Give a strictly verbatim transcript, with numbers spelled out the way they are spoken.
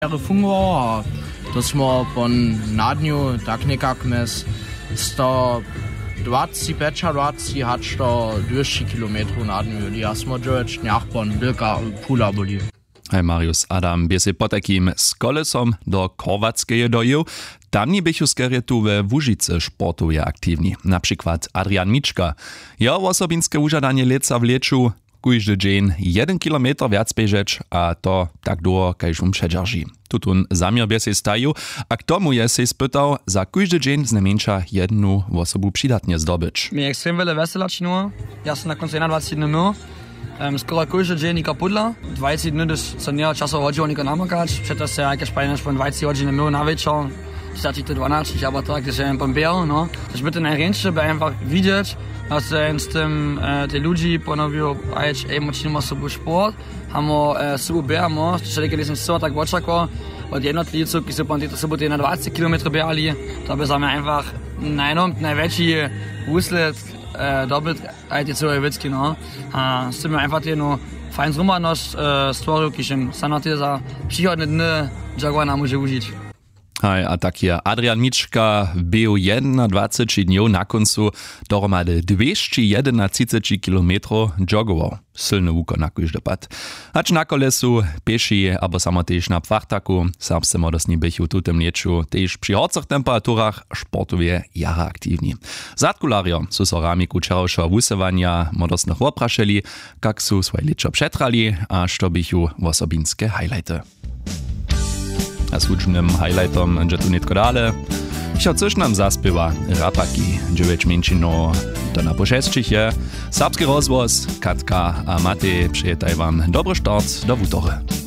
fungoval, a to smo po nadnju tak nekak mes sto dvacet dvacet hač to dvesto kilometrov nadnju jeli. Ja smo džoveč njahpon velika pula boli. Hej Marius Adam, biese po takim z kolesom do Korwackeje dojil. Tamni bychu skerje tu we Łužice sportuje aktywni. Na przykład Adrian Mička. Ja osobinske użadanie leca w leczu kujdy dzień jeden kilometr viac bežeć, a to tak długo, kajž um předžarží. Tutun zamiar biese staju, a k tomu je se spytał za kujdy dzień znamenša jednu osobu přidatnie zdobyć. Mi ekstrem wiele weselačinu. Ja sam na koncu dwadzieścia jeden dni. Um, skoro kujdy dzień nika pudla. dwadzieścia dni, dus co nie czasu chodziło nika namakać. Przeto se jakieś pajnasz po dwadzieścia godzin dni na wieczór. Starczy to dwanaście, aber tak, dass er beim Bär, no. Das wird in der Rente bei einfach widzieć, dass er z tym e, te ludzi ponowił, a jetzt emotional sobie sport, hamo e, sobie bärmo, czyli kiedy jestem so tak oczako, od jednotlivców, ki so po tej soboty na dwadzieścia kilometrów bärali, to by sam einfach najnom największy uslet e, dobyt, a te całe witzki, no. A z tym einfach te no fajn zrumaność e, stworzył, ki się sanoty za przychodne dny Jaguana może użyć. Hej, a tak je Adrian Mička był dwadzieścia jeden dni na końcu dohromady dwieście jedenadsať kilometrów jogował. Silny wukon na kujdy pad. Acz na kolesu, pieši, abo samo tež na pachtaku, serbscy modosni bychu tutem leczu, tež przy horcach temperaturach sportuje jara aktywni. Zadkulario su so ramiku čerovšo wusewania modosnych oprašeli, kak su svoje leczo przetrali, a što bychu osobinske highlighty. A słucznym highlightom, że tu nitko dale. Chciał coś nam zaspiewa rapaki, dziewięć mięcino to na poszesczych je. Serbski rozwoz, Katka a Matej przyjetaj wam dobry start do wutory.